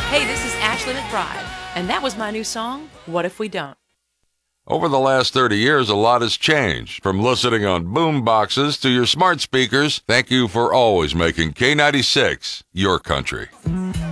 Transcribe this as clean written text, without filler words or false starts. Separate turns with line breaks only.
Hey, this is Ashley McBride, and that was my new song, What If We Don't?
Over the last 30 years, a lot has changed. From listening on boom boxes to your smart speakers, thank you for always making K96 your country.